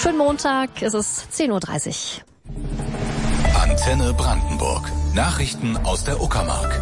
Schönen Montag, es ist 10.30 Uhr. Antenne Brandenburg. Nachrichten aus der Uckermark.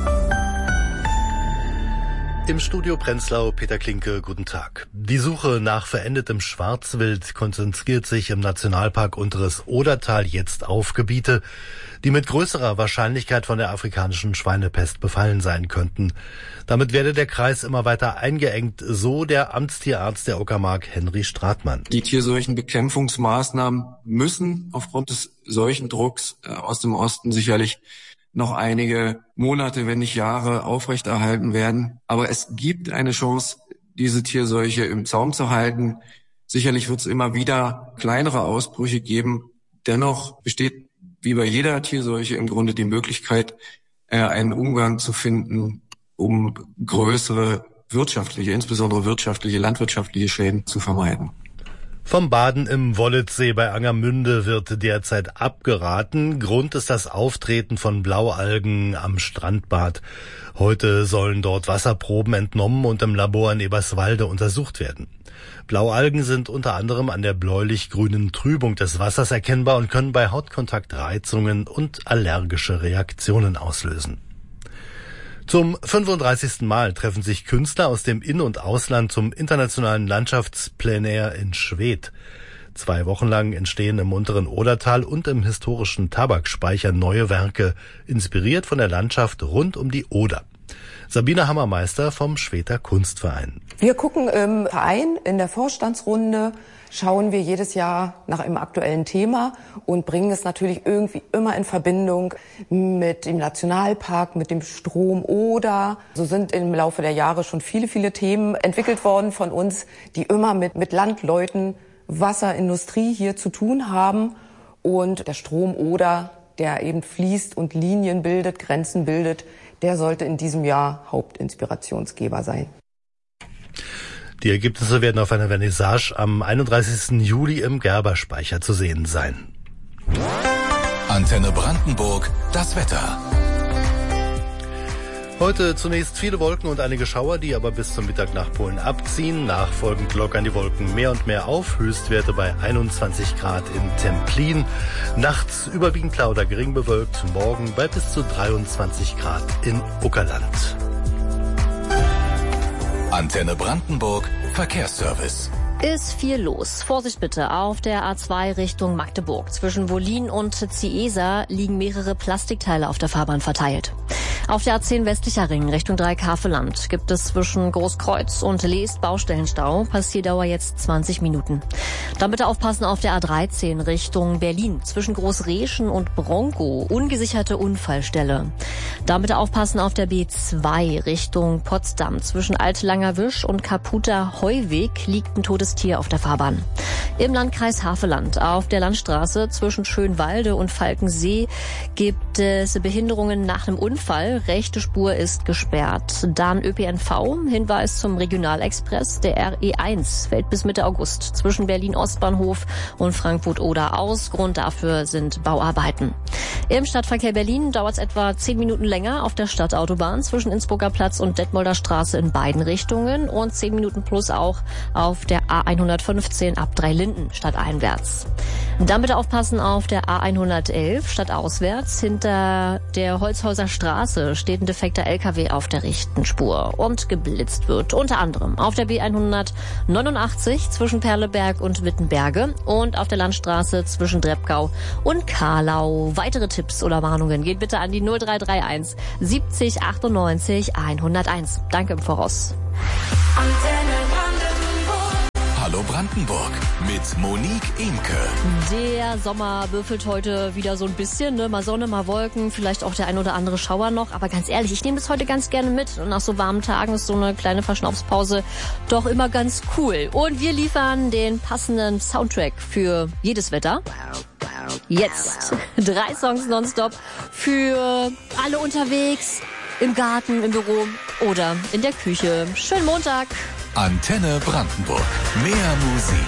Im Studio Prenzlau, Peter Klinke, guten Tag. Die Suche nach verendetem Schwarzwild konzentriert sich im Nationalpark Unteres Odertal jetzt auf Gebiete, die mit größerer Wahrscheinlichkeit von der afrikanischen Schweinepest befallen sein könnten. Damit werde der Kreis immer weiter eingeengt, so der Amtstierarzt der Uckermark, Henry Stratmann. Die Tierseuchenbekämpfungsmaßnahmen müssen aufgrund des Seuchendrucks aus dem Osten sicherlich noch einige Monate, wenn nicht Jahre aufrechterhalten werden. Aber es gibt eine Chance, diese Tierseuche im Zaum zu halten. Sicherlich wird es immer wieder kleinere Ausbrüche geben. Dennoch besteht wie bei jeder Tierseuche im Grunde die Möglichkeit, einen Umgang zu finden, um größere wirtschaftliche, insbesondere wirtschaftliche, landwirtschaftliche Schäden zu vermeiden. Vom Baden im Wollitzsee bei Angermünde wird derzeit abgeraten. Grund ist das Auftreten von Blaualgen am Strandbad. Heute sollen dort Wasserproben entnommen und im Labor in Eberswalde untersucht werden. Blaualgen sind unter anderem an der bläulich-grünen Trübung des Wassers erkennbar und können bei Hautkontakt Reizungen und allergische Reaktionen auslösen. Zum 35. Mal treffen sich Künstler aus dem In- und Ausland zum internationalen Landschaftsplein Air in Schwedt. 2 Wochen lang entstehen im unteren Odertal und im historischen Tabakspeicher neue Werke, inspiriert von der Landschaft rund um die Oder. Sabine Hammermeister vom Schwedter Kunstverein. Wir gucken im Verein in der Vorstandsrunde, schauen wir jedes Jahr nach einem aktuellen Thema und bringen es natürlich irgendwie immer in Verbindung mit dem Nationalpark, mit dem Strom Oder. So sind im Laufe der Jahre schon viele Themen entwickelt worden von uns, die immer mit Landleuten, Wasserindustrie hier zu tun haben. Und der Strom Oder, der eben fließt und Linien bildet, Grenzen bildet, der sollte in diesem Jahr Hauptinspirationsgeber sein. Die Ergebnisse werden auf einer Vernissage am 31. Juli im Gerberspeicher zu sehen sein. Antenne Brandenburg, das Wetter. Heute zunächst viele Wolken und einige Schauer, die aber bis zum Mittag nach Polen abziehen. Nachfolgend lockern die Wolken mehr und mehr auf. Höchstwerte bei 21 Grad in Templin. Nachts überwiegend klar oder gering bewölkt. Morgen bei bis zu 23 Grad in Uckerland. Antenne Brandenburg, Verkehrsservice. Ist viel los. Vorsicht bitte, auf der A2 Richtung Magdeburg. Zwischen Wollin und Ziesa liegen mehrere Plastikteile auf der Fahrbahn verteilt. Auf der A10 westlicher Ring Richtung Dreieck-Havelland gibt es zwischen Großkreuz und Leest Baustellenstau. Passierdauer jetzt 20 Minuten. Dann bitte aufpassen auf der A13 Richtung Berlin. Zwischen Großreschen und Bronco ungesicherte Unfallstelle. Dann bitte aufpassen auf der B2 Richtung Potsdam. Zwischen Altlangerwisch und Kaputer Heuweg liegt ein totes Tier auf der Fahrbahn. Im Landkreis Havelland auf der Landstraße zwischen Schönwalde und Falkensee gibt es Behinderungen nach einem Unfall. Rechte Spur ist gesperrt. Dann ÖPNV, Hinweis zum Regionalexpress. Der RE1 fällt bis Mitte August zwischen Berlin-Ostbahnhof und Frankfurt-Oder aus. Grund dafür sind Bauarbeiten. Im Stadtverkehr Berlin dauert es etwa 10 Minuten länger auf der Stadtautobahn zwischen Innsbrucker Platz und Detmolder Straße in beiden Richtungen und 10 Minuten plus auch auf der A115 ab Dreilinden stadteinwärts. Dann bitte aufpassen auf der A111 stadtauswärts. Hinter der Holzhäuser Straße steht ein defekter LKW auf der rechten Spur und geblitzt wird. Unter anderem auf der B189 zwischen Perleberg und Wittenberge und auf der Landstraße zwischen Dreppgau und Karlau. Weitere Tipps oder Warnungen geht bitte an die 0331 70 98 101. Danke im Voraus. Hallo Brandenburg mit Monique Imke. Der Sommer würfelt heute wieder so ein bisschen, ne? Mal Sonne, mal Wolken, vielleicht auch der ein oder andere Schauer noch. Aber ganz ehrlich, ich nehme das heute ganz gerne mit. Und nach so warmen Tagen ist so eine kleine Verschnaufspause doch immer ganz cool. Und wir liefern den passenden Soundtrack für jedes Wetter. Jetzt 3 Songs nonstop für alle unterwegs, im Garten, im Büro oder in der Küche. Schönen Montag. Antenne Brandenburg. Mehr Musik.